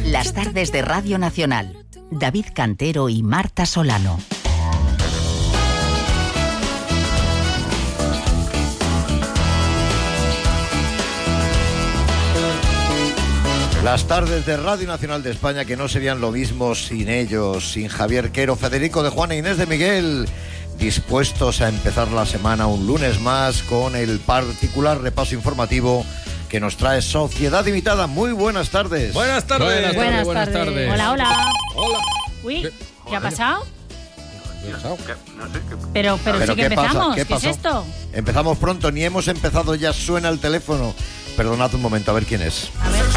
Las tardes de Radio Nacional. David Cantero y Marta Solano. Las tardes de Radio Nacional de España, que no serían lo mismo sin ellos, sin Javier Quero, Federico de Juan e Inés de Miguel, dispuestos a empezar la semana un lunes más con el particular repaso informativo que nos trae Sociedad Imitada. Muy buenas tardes. Buenas tardes. Buenas tardes. Hola. Uy, ¿qué ha pasado? No sé qué... Pero sí que empezamos. ¿Qué es esto? Empezamos pronto, ni hemos empezado, ya suena el teléfono. Perdonad un momento, a ver quién es. A ver.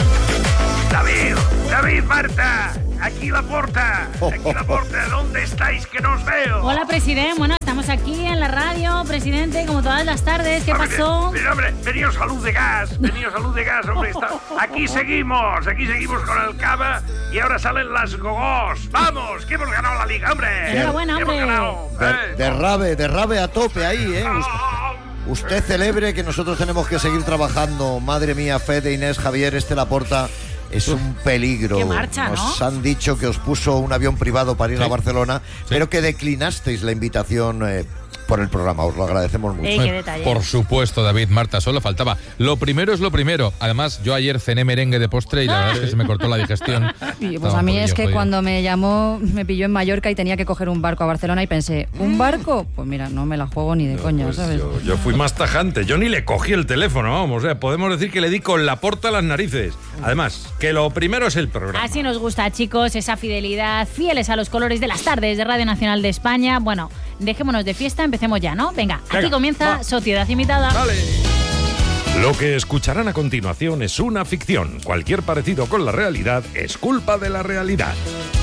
David, Marta, aquí la porta, ¿dónde estáis que no os veo? Hola, presidente, bueno, estamos aquí en la radio, presidente, como todas las tardes, ¿qué pasó? Hombre, veníos a luz de gas, hombre, aquí seguimos con el Cava y ahora salen las gogós, vamos, que hemos ganado la liga, hombre. Enhorabuena, hombre. Derrabe a tope ahí, ¿eh? Usted celebre que nosotros tenemos que seguir trabajando. Madre mía, Fede, Inés, Javier, Laporta, es un peligro. Qué marcha, ¿no? Nos han dicho que os puso un avión privado para ir a Barcelona, pero que declinasteis la invitación por el programa. Os lo agradecemos mucho. Qué detalle. Por supuesto, David, Marta, solo faltaba. Lo primero es lo primero. Además, yo ayer cené merengue de postre y la verdad es que se me cortó la digestión. Y pues a mí es que cuando me llamó, me pilló en Mallorca y tenía que coger un barco a Barcelona y pensé, ¿un barco? Pues mira, no me la juego ni de coña, pues ¿sabes? Yo fui más tajante, yo ni le cogí el teléfono, vamos, podemos decir que le di con la porta a las narices. Además, que lo primero es el programa. Así nos gusta, chicos, esa fidelidad, fieles a los colores de las tardes de Radio Nacional de España. Bueno, dejémonos de fiesta, empecemos ya, ¿no? Venga, aquí comienza Sociedad Imitada. ¡Dale! Lo que escucharán a continuación es una ficción. Cualquier parecido con la realidad es culpa de la realidad.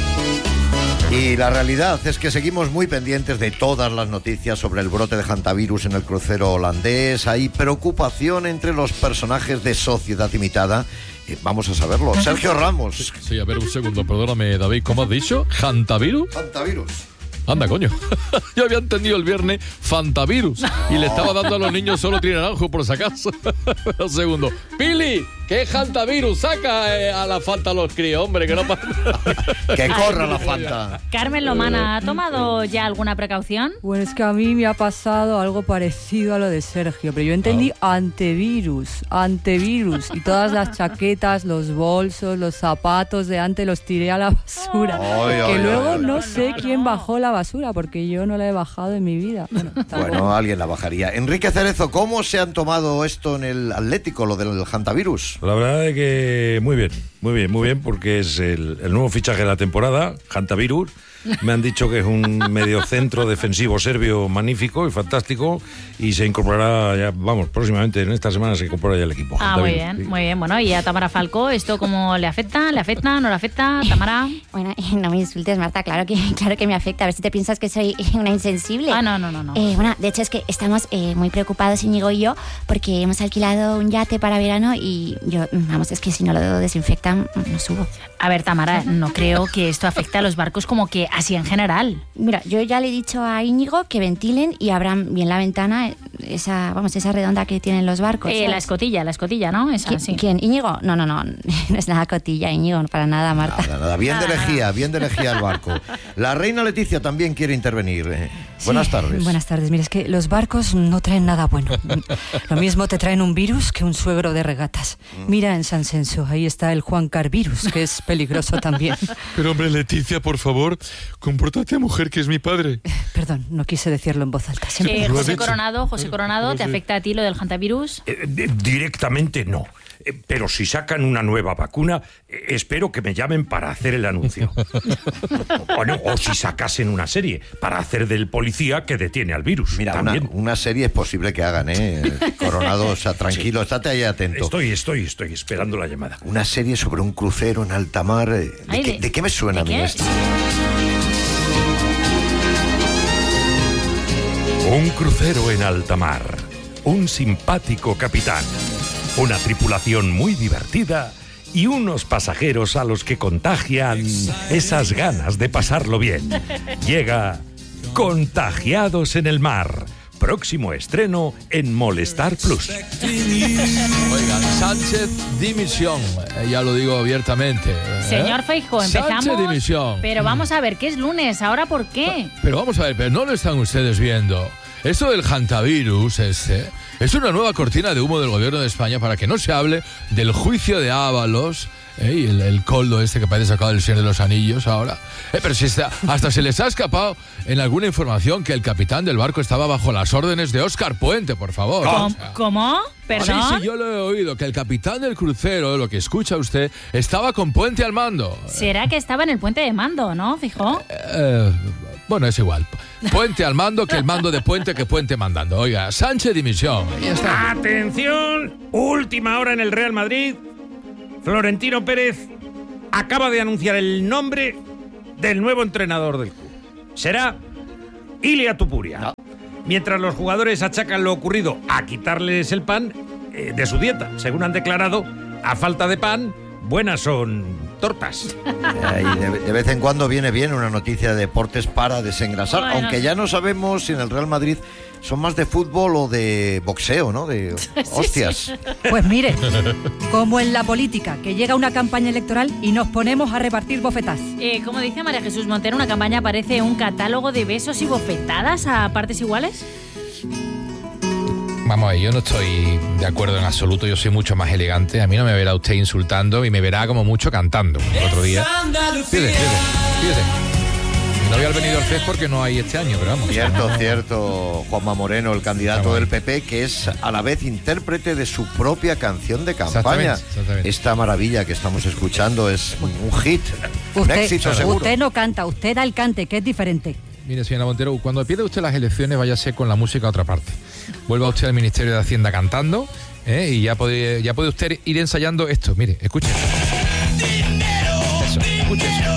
Y la realidad es que seguimos muy pendientes de todas las noticias sobre el brote de hantavirus en el crucero holandés. Hay preocupación entre los personajes de Sociedad Imitada. Vamos a saberlo. Sergio Ramos. Sí, a ver, un segundo, perdóname, David, ¿cómo has dicho? ¿Hantavirus? Hantavirus. Anda, coño. Yo había entendido el viernes Fantavirus y le estaba dando a los niños solo naranjo por si acaso. Un segundo. Pili, ¿qué es Hantavirus? Saca a la Fanta a los críos, hombre, que no pasa. Que corra la Fanta. Carmen Lomana, ¿ha tomado ya alguna precaución? Bueno, es que a mí me ha pasado algo parecido a lo de Sergio, pero yo entendí antivirus, y todas las chaquetas, los bolsos, los zapatos de antes los tiré a la basura. Luego no sé quién bajó la basura, porque yo no la he bajado en mi vida. Bueno, alguien la bajaría. Enrique Cerezo, ¿cómo se han tomado esto en el Atlético, lo del hantavirus? La verdad es que muy bien, porque es el nuevo fichaje de la temporada, hantavirus. Me han dicho que es un mediocentro defensivo serbio magnífico y fantástico y se incorporará ya, próximamente en esta semana se incorpora ya el equipo. Muy bien. Bueno, y a Tamara Falcó, ¿esto cómo le afecta? ¿Le afecta? ¿No le afecta? Tamara. Bueno, no me insultes, Marta, claro que me afecta. A ver si te piensas que soy una insensible. No. Bueno, de hecho es que estamos muy preocupados, Íñigo y yo, porque hemos alquilado un yate para verano y yo, es que si no lo desinfectan, no subo. A ver, Tamara, no creo que esto afecte a los barcos como que así en general. Mira, yo ya le he dicho a Íñigo que ventilen y abran bien la ventana, esa redonda que tienen los barcos. La escotilla, ¿no? Esa, sí. ¿Quién? ¿Íñigo? No es nada cotilla, Íñigo, para nada, Marta. Nada. Bien de lejía el barco. La reina Leticia también quiere intervenir. Buenas tardes. Buenas tardes. Mira, es que los barcos no traen nada bueno. Lo mismo te traen un virus que un suegro de regatas. Mira en San Censo, ahí está el Juan Carvirus, que es peligroso también. Pero hombre, Leticia, por favor, compórtate, mujer, que es mi padre. Perdón, no quise decirlo en voz alta. José Coronado, ¿te afecta a ti lo del hantavirus? Directamente no. Pero si sacan una nueva vacuna, espero que me llamen para hacer el anuncio. O si sacasen una serie para hacer del policía que detiene al virus. Mira, una serie es posible que hagan, Coronado, o sea, tranquilo, estate ahí atento. Estoy esperando la llamada. Una serie sobre un crucero en alta mar. ¿De qué me suena a mí esto? Un crucero en alta mar. Un simpático capitán. Una tripulación muy divertida y unos pasajeros a los que contagian esas ganas de pasarlo bien. Llega Contagiados en el Mar, próximo estreno en Molestar Plus. Oigan, Sánchez dimisión, ya lo digo abiertamente. Señor Feijóo, empezamos. Sánchez dimisión. Pero vamos a ver, ¿qué es lunes? ¿Ahora por qué? Pero vamos a ver, pero no lo están ustedes viendo. Esto del hantavirus es una nueva cortina de humo del gobierno de España para que no se hable del juicio de Ábalos y el coldo que parece sacado del Señor de los Anillos ahora. Pero si hasta se les ha escapado en alguna información que el capitán del barco estaba bajo las órdenes de Óscar Puente, por favor. ¿Cómo? ¿Perdón? Sí, yo lo he oído, que el capitán del crucero, lo que escucha usted, estaba con Puente al mando. ¿Será que estaba en el puente de mando, no, Feijóo? Bueno, es igual. Puente al mando, que el mando de Puente, que Puente mandando. Oiga, Sánchez dimisión. Ya está. Atención, última hora en el Real Madrid. Florentino Pérez acaba de anunciar el nombre del nuevo entrenador del club. Será Ilia Tupuria. Mientras los jugadores achacan lo ocurrido a quitarles el pan de su dieta. Según han declarado, a falta de pan, buenas son tortas. Y de vez en cuando viene bien una noticia de deportes para desengrasar, Bueno. aunque ya no sabemos si en el Real Madrid son más de fútbol o de boxeo, ¿no? De hostias. Pues mire, como en la política, que llega una campaña electoral y nos ponemos a repartir bofetadas. Como dice María Jesús Montero, una campaña parece un catálogo de besos y bofetadas a partes iguales. Vamos a ver, yo no estoy de acuerdo en absoluto, yo soy mucho más elegante. A mí no me verá usted insultando y me verá como mucho cantando. El otro día. Fíjese. No voy al Benidorm Fest porque no hay este año, pero vamos. Cierto, Juanma Moreno, el candidato del PP, que es a la vez intérprete de su propia canción de campaña. Exactamente. Esta maravilla que estamos escuchando es un hit, un éxito seguro. Usted no canta, usted da el cante, que es diferente. Mire, señora Montero, cuando pierda usted las elecciones, váyase con la música a otra parte. Vuelva usted al Ministerio de Hacienda cantando, y ya puede usted ir ensayando esto. Mire, escuche. Eso, escuche eso.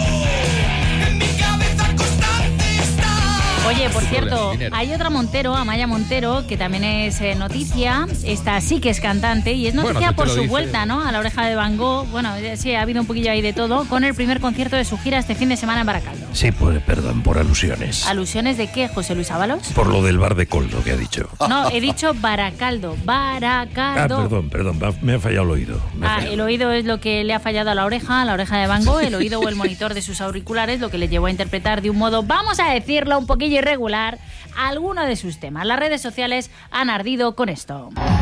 Oye, por cierto, Dinero. hay otra Montero, Amaya Montero, que también es noticia. Esta sí que es cantante y es noticia Bueno, por te lo su dice. vuelta, ¿no? A la Oreja de Van Gogh. Bueno, sí, ha habido un poquillo ahí de todo. Con el primer concierto de su gira este fin de semana en Baracaldo. Sí, pues perdón por alusiones. ¿Alusiones de qué, José Luis Ábalos? Por lo del bar de Coldo que ha dicho. No, he dicho Baracaldo. Baracaldo. Perdón, me ha fallado el oído. El oído es lo que le ha fallado a la oreja de Van Gogh, el oído o el monitor de sus auriculares, lo que le llevó a interpretar de un modo, vamos a decirlo, un poquillo irregular, alguno de sus temas. Las redes sociales han ardido con esto.